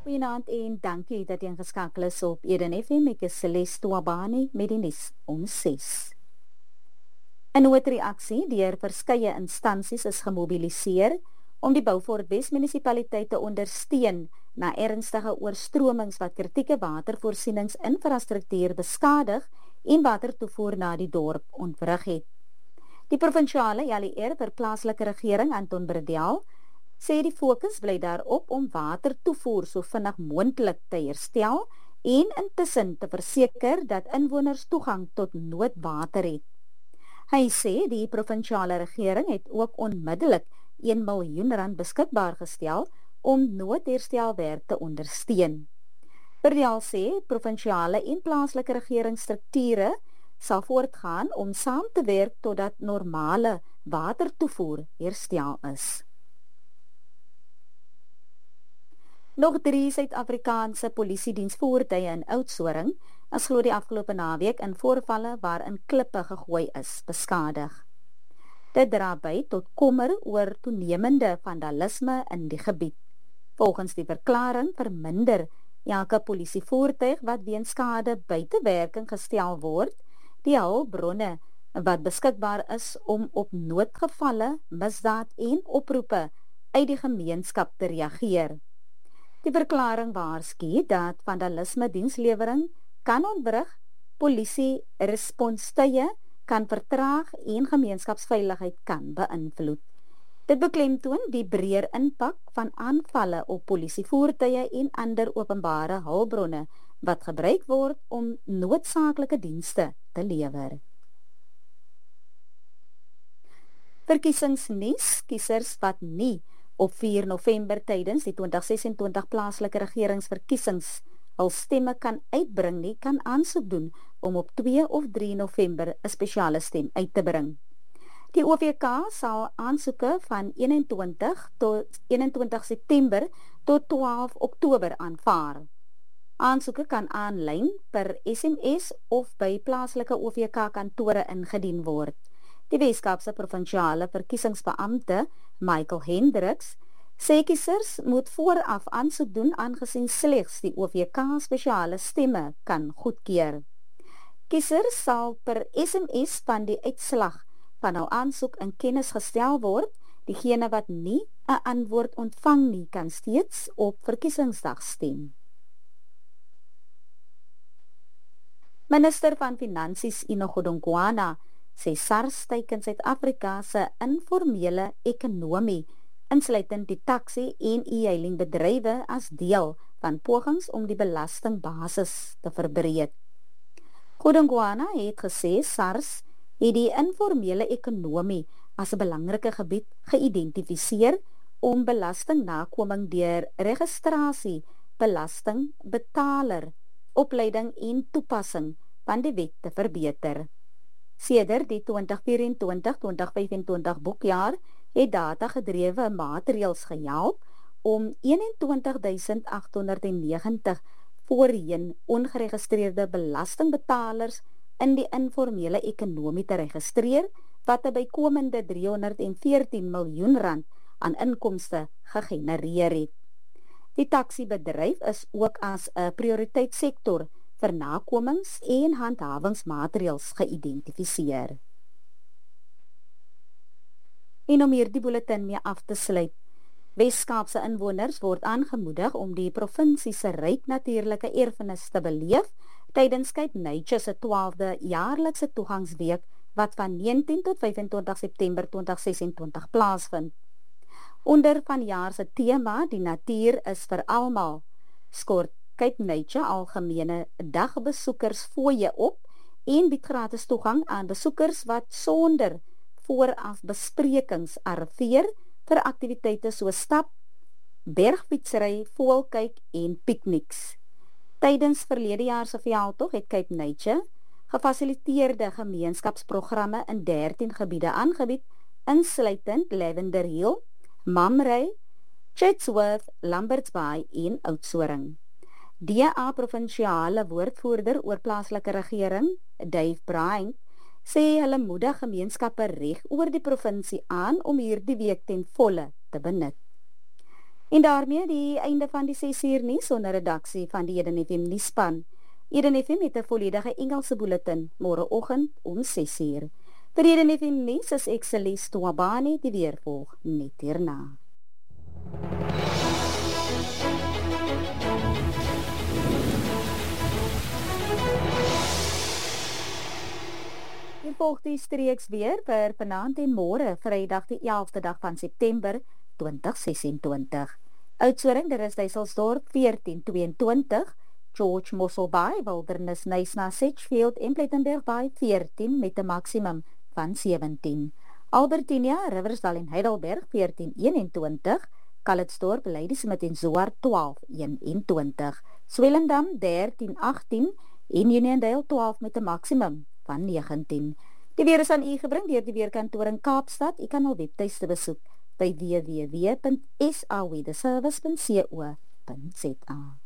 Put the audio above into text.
Goeienaand en dankie dat jy ingeskakel is op Eden FM. Ek is Celeste Wabani met die nuus om 6. 'n Noodreaksie deur verskeie instansies is gemobiliseer om die Beaufort Wes munisipaliteit te ondersteun na ernstige oorstromings wat kritieke watervoorsieningsinfrastruktuur beskadig en watertoevoer na die dorp ontwrig het. Die provinsiale JLR vir plaaslike regering Anton Bredel sê die fokus bly daarop om watertoevoer so vinnig moontlik te herstel en intussen te verseker dat inwoners toegang tot noodwater het. Hy sê die provinsiale regering het ook onmiddellik R1 miljoen beskikbaar gestel om noodherstelwerk te ondersteun. Bredel sê provinsiale en plaaslike regeringsstrukture sal voortgaan om saam te werk totdat normale watertoevoer herstel is. Nog 3 Suid-Afrikaanse polisiediensvoertuie in Oudtshoorn is glo die afgelope naweek in voorvalle waarin klippe gegooi is, beskadig. Dit dra by tot kommer oor toenemende vandalisme in die gebied. Volgens die verklaring verminder elke polisievoertuig wat weens skade buite werking gestel word, die hulpbronne wat beskikbaar is om op noodgevalle, misdaad en oproepe uit die gemeenskap te reageer. Die verklaring waarsku dat vandalisme dienslewering kan ontwrig, polisie responstye kan vertraag en gemeenskapsveiligheid kan beïnvloed. Dit beklemtoon die breër impak van aanvalle op polisievoertuie en ander openbare hulpbronne wat gebruik word om noodsaaklike dienste te lewer. Verkiesingsnuus, kiesers wat nie op 4 November tydens die 2026 plaaslike regeringsverkiesings hul stemme kan uitbring nie, kan aansoek doen om op 2 of 3 November 'n spesiale stem uit te bring. Die OVK sal aansoeke van 21 September tot 12 Oktober aanvaar. Aansoeke kan aanlyn per SMS of by plaaslike OVK kantore ingedien word. Die Weskaapse provinsiale verkiesingsbeampte Michael Hendricks sê kiesers moet vooraf aansoek doen aangesien slegs die OVK spesiale stemme kan goedkeur. Kiesers sal per SMS van die uitslag van hul aansoek in kennis gestel word. Diegene wat nie 'n antwoord ontvang nie, kan steeds op verkiesingsdag stem. Minister van Finansies Enoch Godongwana sê SARS teiken Suid-Afrika se informele ekonomie, insluitend die taxi en e-hailing bedrywe as deel van pogings om die belastingbasis te verbreek. Godongwana het gesê SARS het die informele ekonomie as 'n belangrike gebied geïdentifiseer om belastingnakoming deur registrasie, belastingbetaler, opleiding en toepassing van die wet te verbeter. Sedert die 2024-2025 boekjaar het data-gedrewe maatreëls gehelp om 21.890 voorheen ongeregistreerde belastingbetalers in die informele ekonomie te registreer, wat 'n bykomende R314 miljoen aan inkomste gegenereer het. Die taxibedryf is ook as 'n prioriteitssektor vir nakomings- en handhawingsmaatreëls geïdentifiseer. En om hierdie bulletin mee af te sluit, Weskaapse inwoners word aangemoedig om die provinsie se ryk natuurlike erfenis te beleef tydens Cape Nature se 12de jaarlikse toegangsweek wat van 19 tot 25 September 2026 plaasvind. Onder vanjaar se tema Die natuur is vir almal, skort Cape Nature algemene dagbesoekers fooie op en bied gratis toegang aan besoekers wat sonder vooraf besprekings arriveer vir aktiwiteite so stap, bergfietsry, voëlkyk en pikniks. Tydens verlede jaar se veldtog het Cape Nature gefasiliteerde gemeenskapsprogramme in 13 gebiede aangebied, insluitend Lavender Hill, Mamre, Chatsworth, Lamberts Bay en Oudtshoorn. DA provinsiale woordvoerder oor plaaslike regering, Dave Bryant, sê hulle moedig gemeenskappe reg oor die provinsie aan om hierdie week ten volle te benut. En daarmee die einde van die 6uur nuus onder redaksie van die Eden FM nuusspan. Eden FM het 'n volledige Engelse bulletin môreoggend om 6uur. Vir Eden FM nuus is ek Celeste Twabani die weer volg net hierna. Hier volg die streeks weer vir vanaand en môre, Vrydag die 11de dag van September 2026. Oudtshoorn, daar is Duiselsdorp 1422, George Mossel Bay, Wilderness Knysna Sedgefield en Plettenberg Bay 14 met 'n maksimum van 17. Albertinia, Riversdal en Heidelberg 1421, Calitzdorp, Ladysmith en Zoar 1221, Swellendam 1318 en Uniondale 12 met 'n maksimum van 19. Die weer is aan u gebring deur die weerkantoor in Kaapstad. U kan al webtuiste besoek by www.saweatherservice.co.za.